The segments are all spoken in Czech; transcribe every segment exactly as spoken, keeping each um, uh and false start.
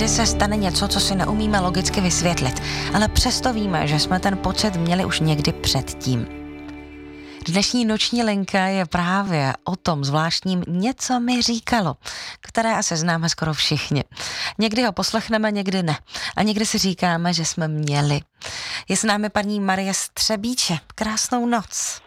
někdy se stane něco, co si neumíme logicky vysvětlit, ale přesto víme, že jsme ten pocit měli už někdy předtím. Dnešní noční linka je právě o tom zvláštním něco mi říkalo, které asi známe skoro všichni. Někdy ho poslechneme, někdy ne. A někdy si říkáme, že jsme měli. Je s námi paní Marie Střebíče. Krásnou noc.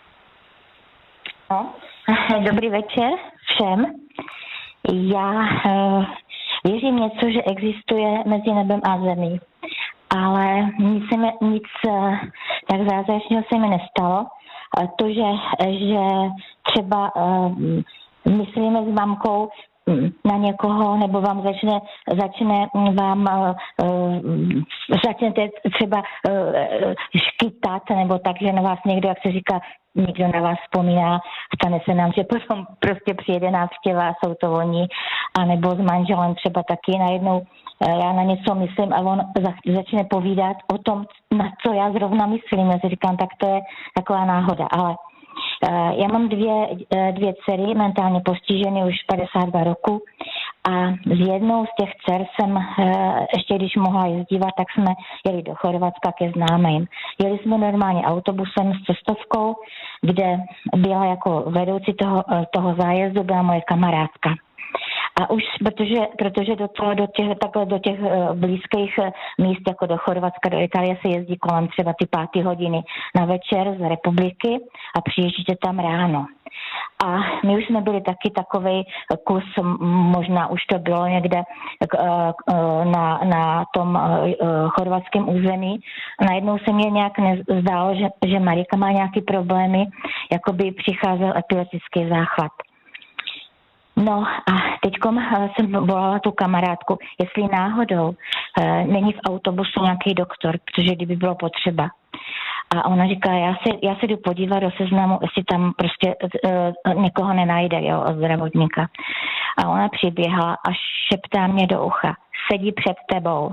No, dobrý večer všem. Já uh, věřím něco, že existuje mezi nebem a zemí, ale nic, se mi, nic uh, tak zázračného se mi nestalo. Uh, to, že, že třeba uh, myslíme s mamkou na někoho, nebo vám začne, začne vám uh, začnete třeba uh, škytat, nebo tak, že na vás někdo, jak se říká, někdo na vás vzpomíná, stane se nám, že potom prostě přijede návštěva, jsou to oni, anebo s manželem třeba taky najednou já na něco myslím a on začne povídat o tom, na co já zrovna myslím. Já si říkám, tak to je taková náhoda, ale já mám dvě, dvě dcery, mentálně postižené už padesát dva roku a s jednou z těch dcer jsem, ještě když mohla jezdívat, tak jsme jeli do Chorvatska ke známým. Jeli jsme normálně autobusem s cestovkou, kde byla jako vedoucí toho, toho zájezdu, byla moje kamarádka. A už, protože, protože do, toho, do těch, takhle do těch uh, blízkých uh, míst, jako do Chorvatska, do Itálie se jezdí kolem třeba ty páté hodiny na večer z republiky a přijíždíte tam ráno. A my už jsme byli taky takovej kus, možná už to bylo někde uh, uh, na, na tom uh, chorvatském území. Najednou se mě nějak nezdálo, že, že Marika má nějaké problémy, jako by přicházel epileptický záchvat. No a teďkom jsem volala tu kamarádku, jestli náhodou e, není v autobusu nějaký doktor, protože kdyby bylo potřeba. A ona říká, já se, já se jdu podívat do seznamu, jestli tam prostě e, někoho nenajde, jo, od zdravotníka. A ona přiběhla a šeptá mě do ucha, sedí před tebou.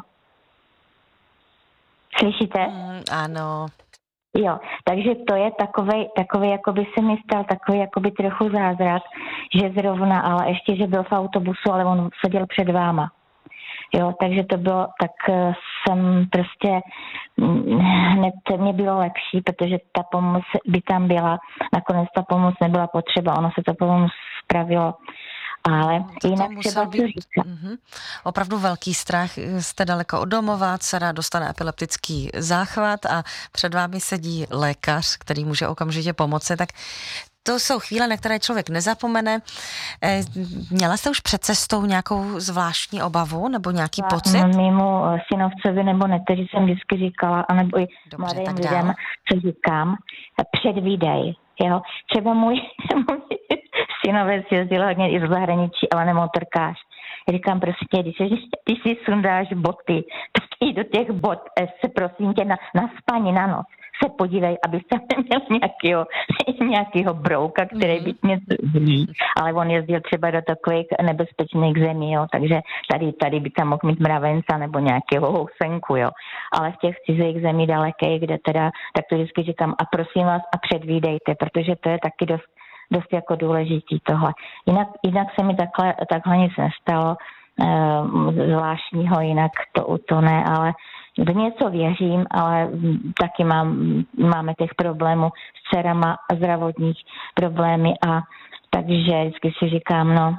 Slyšíte? Mm, ano. Jo, takže to je takovej, takovej, jako by se mi stal takový jako by trochu zázrak, že zrovna, ale ještě, že byl v autobusu, ale on seděl před váma. Jo, takže to bylo, tak jsem prostě, hned mě bylo lepší, protože ta pomoc by tam byla, nakonec ta pomoc nebyla potřeba, ono se to pomoc spravilo. Ale to jinak to třeba být uh-huh. opravdu velký strach. Jste daleko od domova, dcera dostane epileptický záchvat a před vámi sedí lékař, který může okamžitě pomoci. Tak to jsou chvíle, na které člověk nezapomene. Měla jste už před cestou nějakou zvláštní obavu nebo nějaký Já, pocit? Mému synovcovi nebo neteři jsem vždycky říkala, anebo i Dobře, mladým lidem, co říkám, předvídej. Jo? Třeba můj, můj synovec jezdil hodně i z zahraničí, ale nemotorkář. Říkám prostě, když, když si sundáš boty, tak i do těch bot se prosím tě na, na spaní na noc se podívej, abyste neměl nějakýho, nějakýho brouka, který by něco zlí. Ale on jezdil třeba do takových nebezpečných zemí, jo, takže tady, tady by tam mohl mít mravenca nebo nějakého housenku, jo. Ale v těch cizích zemí daleké, kde teda, tak to vždycky říkám a prosím vás a předvídejte, protože to je taky dost, dost jako důležitý tohle. Jinak, jinak se mi takhle, takhle nic nestalo e, zvláštního, jinak to, to ne, ale v něco věřím, ale taky mám, máme těch problémů s dcerama a zdravotních problémy a takže vždycky si říkám, no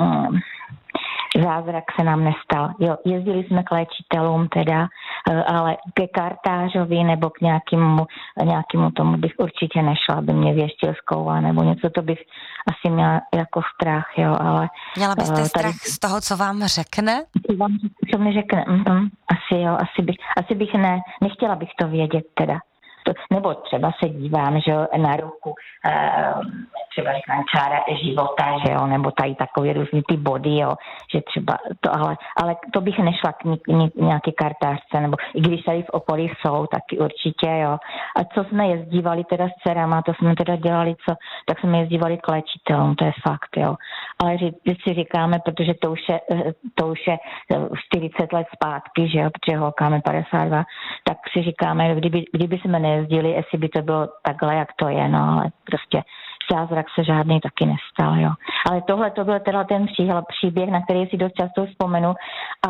zázrak se nám nestal. Jo, jezdili jsme k léčitelům teda, ale ke kartářovi nebo k nějakému, nějakému tomu bych určitě nešla, aby mě věštil z koula nebo něco, to bych asi měla jako strach, jo, ale... Měla byste tady, strach z toho, co vám řekne? Co mi řekne, mm, asi jo, asi bych, asi bych ne, nechtěla bych to vědět teda. To, nebo třeba se dívám, že jo, na ruku, uh, třeba říkám čára života, že jo, nebo tady takové různý ty body, jo, že třeba to, ale, ale to bych nešla k ní, ní, nějaký kartářce, nebo i když tady v okolí jsou, taky určitě, jo. A co jsme jezdívali teda s dcerama, to jsme teda dělali, co, tak jsme jezdívali k léčitelům, to je fakt, jo. Ale když si říkáme, protože to už je, to už je čtyřicet let zpátky, že jo, protože holkáme padesát dva, tak si říkáme, kdyby, kdyby jsme nejezdili, jestli by to bylo takhle, jak to je, no, ale prostě zázrak se žádný taky nestal, jo. Ale tohle to byl teda ten příběh, na který si dost často vzpomenu a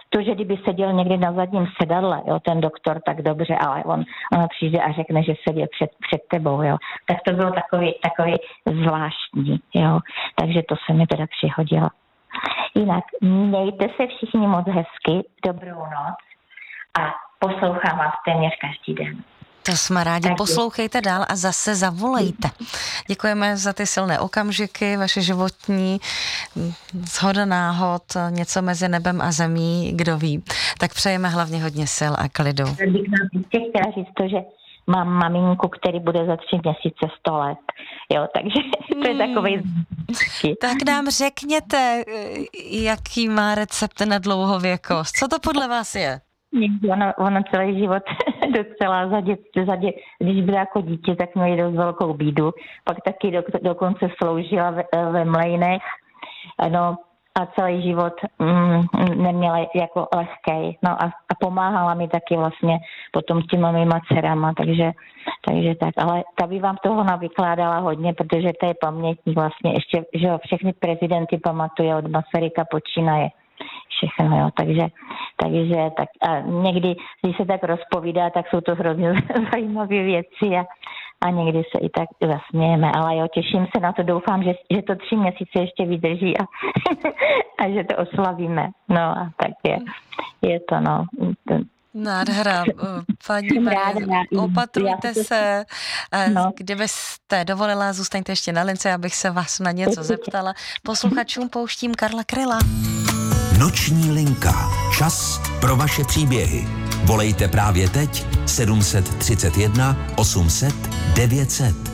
to, že kdyby seděl někdy na zadním sedadle, jo, ten doktor, tak dobře, ale on, on přijde a řekne, že sedí před, před tebou, jo. Tak to bylo takový, takový zvláštní, jo. Takže to se mi teda přihodilo. Jinak, mějte se všichni moc hezky, dobrou noc a poslouchám vás téměř každý den. To jsme rádi. Poslouchejte dál a zase zavolejte. Děkujeme za ty silné okamžiky, vaše životní shoda náhod, něco mezi nebem a zemí, kdo ví. Tak přejeme hlavně hodně sil a klidu. Bych nám ještě chtěla říct to, že mám maminku, který bude za tři měsíce sto let. Jo, takže to je takovej... Hmm. Tak nám řekněte, jaký má recept na dlouhověkost. Co to podle vás je? Ono, ono celý život docela za dětství, za dě, když byla jako dítě, tak měli dost velkou bídu. Pak taky do, dokonce sloužila ve, ve mlejnech. No a celý život mm, neměla jako lehkej. No a, a pomáhala mi taky vlastně potom s těma mýma dcerama, takže, takže tak. Ale ta by vám toho navykládala hodně, protože to je pamětník vlastně ještě, že všechny prezidenty pamatuje od Masaryka počínaje. Všechno, jo, takže, takže tak a někdy, když se tak rozpovídá, tak jsou to hrozně zajímavé věci a, a někdy se i tak zasmějeme, ale jo, těším se na to, doufám, že, že to tři měsíce ještě vydrží a, a že to oslavíme, no a tak je, je to, no. To, Nádhera, paní Marie, opatrujte se, no. Kdybyste dovolila, zůstaňte ještě na lince, abych se vás na něco zeptala. Posluchačům pouštím Karla Kryla. Noční linka. Čas pro vaše příběhy. Volejte právě teď sedm set třicet jedna osm set devět set.